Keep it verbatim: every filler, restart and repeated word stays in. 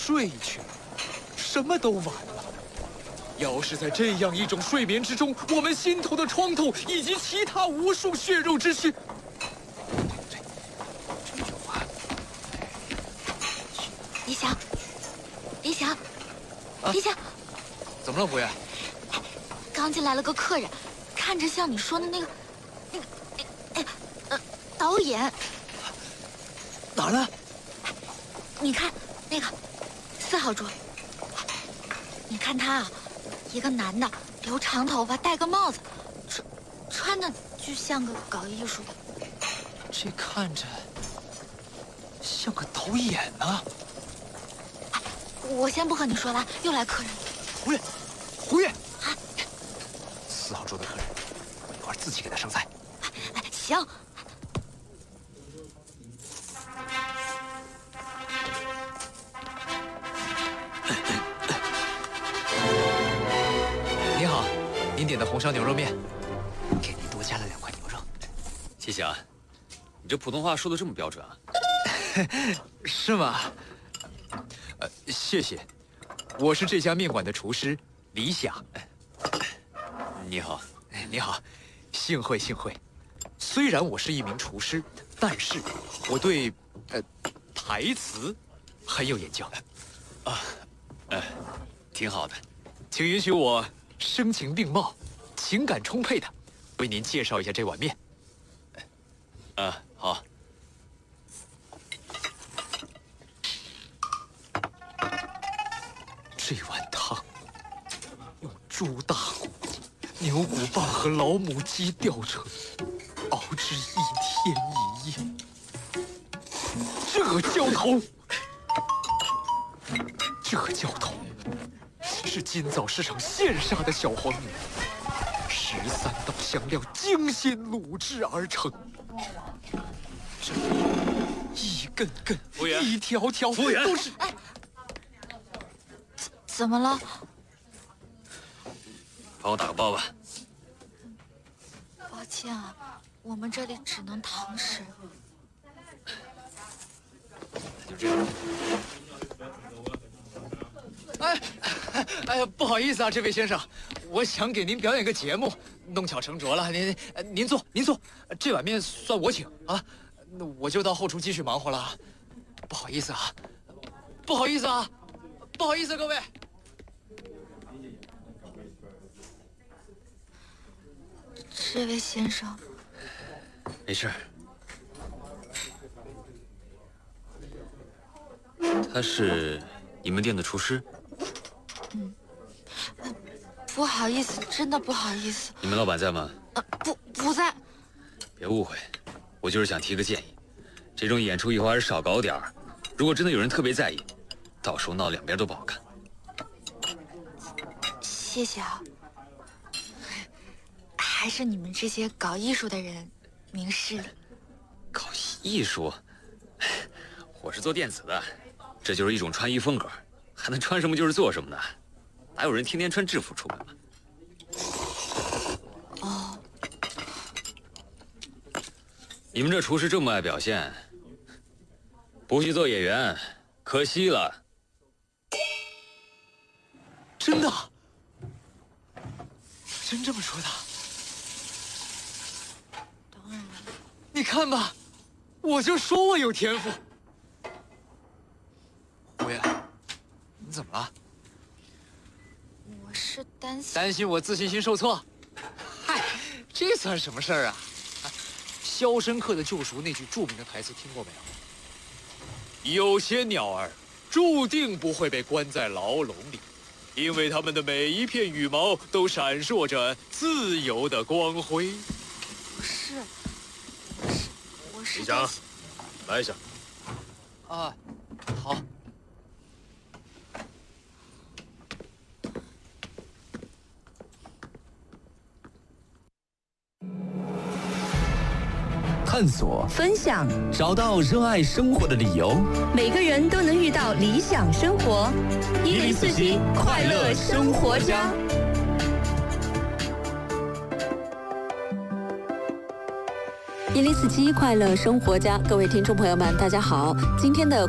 睡去了，什么都晚了。要是在这样一种睡眠之中，我们心头的创痛以及其他无数血肉之躯，这这这有啊！ 李想，李想，李想， 怎么了，胡爷？ 刚进来了个客人，看着像你说的那个，那个，哎，呃，导演。 哪儿呢？ 你看那个四号桌，你看他啊，一个男的，留长头发，戴个帽子，穿穿的就像个搞艺术的。 这看着像个导演呢。 哎，我先不和你说了，又来客人。 胡爷，胡爷， 啊， 四号桌的客人，我一会儿自己给他上菜。 哎，行。 您好，您点的红烧牛肉面，给您多加了两块牛肉。 谢谢啊，你这普通话说的这么标准啊？ 是吗？呃，谢谢，我是这家面馆的厨师李想。 你好， 你好，幸会幸会。虽然我是一名厨师，但是我对呃台词很有研究。 啊，呃，挺好的， 请允许我声情并茂、情感充沛的为您介绍一下这碗面。 啊，好。 这碗汤用猪大骨、牛骨棒和老母鸡吊成，熬制一天一夜。这浇头，这浇头是今早市场现杀的小黄牛，十三道香料精心卤制而成。这一根根、一条条都是。 哎，怎么了？ 帮我打个包吧。 抱歉啊，我们这里只能堂食。 就这样。 哎，哎呀，不好意思啊，这位先生，我想给您表演个节目，弄巧成拙了。您，您坐，您坐，这碗面算我请啊。那我就到后厨继续忙活了。不好意思啊，不好意思啊，不好意思，各位。 这位先生， 没事。他是你们店的厨师？ 嗯，呃，不好意思，真的不好意思。 你们老板在吗？ 呃，不，不在。 别误会，我就是想提个建议，这种演出以后还是少搞点儿。如果真的有人特别在意，到时候闹两边都不好看。 谢谢啊。还是你们这些搞艺术的人明事理。 搞艺术？我是做电子的，这就是一种穿衣风格，还能穿什么就是做什么呢？哪有人天天穿制服出门嘛？ 哦。 你们这厨师这么爱表现，不去做演员，可惜了。 真的？真这么说的？ 当然。 你看吧，我就说我有天赋。胡爷，你怎么了？ 我是担心担心我自信心受挫。嗨，这算什么事儿啊？啊，《肖申克的救赎》那句著名的台词听过没有？有些鸟儿注定不会被关在牢笼里，因为它们的每一片羽毛都闪烁着自由的光辉。 不是，我是我是李想，来一下。 啊，好。 探索、 分享， 找到热爱生活的理由。 每个人都能遇到理想生活。一零四七快乐生活家。一零四七快乐生活家，各位听众朋友们，大家好，今天的